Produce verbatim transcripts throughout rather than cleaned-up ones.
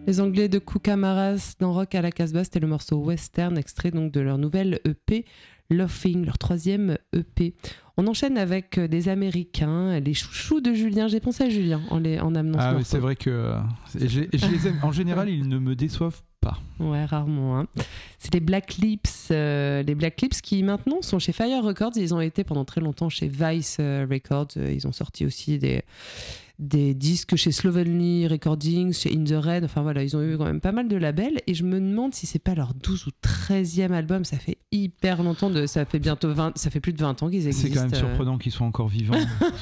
Les Anglais de Kookamarras dans Rock à la Casbah, c'était le morceau Western, extrait donc de leur nouvelle E P Loving, leur troisième E P. On enchaîne avec des Américains, les chouchous de Julien. J'ai pensé à Julien en, les, en amenant ah, ce mais morceau. c'est vrai que euh, je, je les aime. En général, ils ne me déçoivent pas. Ouais, rarement. Hein. C'est les Black Lips, euh, les Black Lips qui maintenant sont chez Fire Records. Ils ont été pendant très longtemps chez Vice euh, Records. Ils ont sorti aussi des des disques chez Slovenly Recordings, chez In The Red, enfin voilà, ils ont eu quand même pas mal de labels, et je me demande si c'est pas leur douze ou treizième album, ça fait hyper longtemps, de, ça fait bientôt vingt, ça fait plus de vingt ans qu'ils existent. C'est quand même surprenant qu'ils soient encore vivants.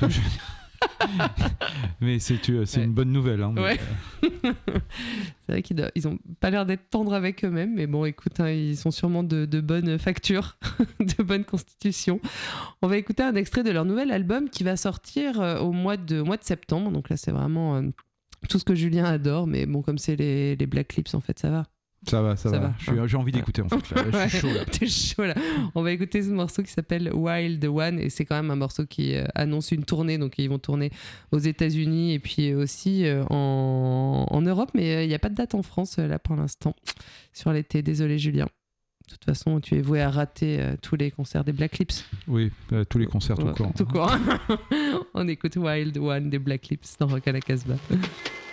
Mais c'est, c'est ouais. une bonne nouvelle. Hein, mais... ouais. C'est vrai qu'ils doivent, ils ont pas l'air d'être tendres avec eux-mêmes, mais bon, écoute, hein, ils sont sûrement de, de bonne facture, de bonne constitution. On va écouter un extrait de leur nouvel album qui va sortir euh, au, mois de, au mois de septembre. Donc là, c'est vraiment euh, tout ce que Julien adore, mais bon, comme c'est les, les Black Lips, en fait, ça va. Ça va, ça, ça va. va. Je suis, j'ai envie d'écouter en fait. Là. Là, je suis chaud là. T'es chaud là. On va écouter ce morceau qui s'appelle Wild One, et c'est quand même un morceau qui euh, annonce une tournée. Donc ils vont tourner aux États-Unis et puis aussi euh, en, en Europe, mais il euh, n'y a pas de date en France euh, là pour l'instant sur l'été. Désolé Julien. De toute façon, tu es voué à rater euh, tous les concerts des Black Lips. Oui, euh, tous les concerts tout ouais, court. Tout court. On écoute Wild One des Black Lips dans Rock à la Casbah.